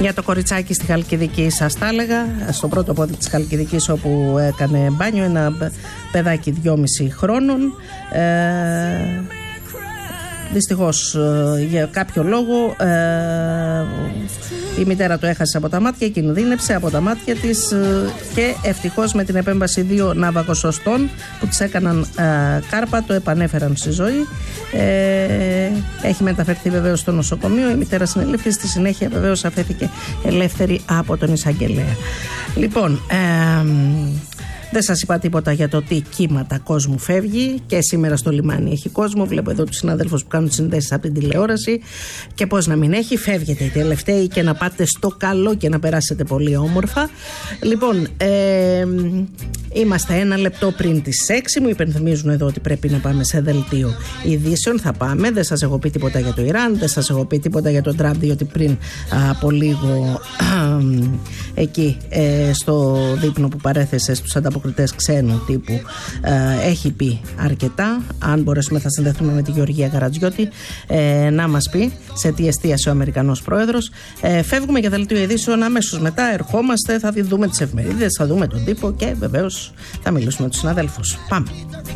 Για το κοριτσάκι στη Χαλκιδική σας τα έλεγα, στο πρώτο πόδι της Χαλκιδικής, όπου έκανε μπάνιο ένα παιδάκι 2,5 χρόνων. Δυστυχώς για κάποιο λόγο η μητέρα το έχασε από τα μάτια, κινδύνεψε από τα μάτια της και ευτυχώς με την επέμβαση 2 ναυαγοσωστών που της έκαναν κάρπα το επανέφεραν στη ζωή. Έχει μεταφερθεί βεβαίως στο νοσοκομείο, η μητέρα συνελήφθη, στη συνέχεια βεβαίως αφέθηκε ελεύθερη από τον εισαγγελέα. Λοιπόν, δεν σας είπα τίποτα για το τι κύματα κόσμου φεύγει, και σήμερα στο λιμάνι έχει κόσμο. Βλέπω εδώ τους συναδέλφους που κάνουν συνδέσεις από την τηλεόραση, και πώς να μην έχει. Φεύγετε οι τελευταίοι και να πάτε στο καλό και να περάσετε πολύ όμορφα. Λοιπόν, είμαστε 1 λεπτό πριν τις 6. Μου υπενθυμίζουν εδώ ότι πρέπει να πάμε σε δελτίο ειδήσεων. Θα πάμε. Δεν σας έχω πει τίποτα για το Ιράν, δεν σας έχω πει τίποτα για τον Τραμπ, διότι πριν από λίγο εκεί στο δείπνο που παρέθεσε στους ανταποκριτές ξένου τύπου έχει πει αρκετά. Αν μπορέσουμε θα συνδεθούμε με τη Γεωργία Καρατζιώτη να μας πει σε τι εστίασε ο Αμερικανός πρόεδρος. Φεύγουμε για δελτίο ειδήσεων, αμέσως μετά ερχόμαστε, θα δούμε τις εφημερίδες, θα δούμε τον τύπο και βεβαίως θα μιλήσουμε με τους συναδέλφους. Πάμε.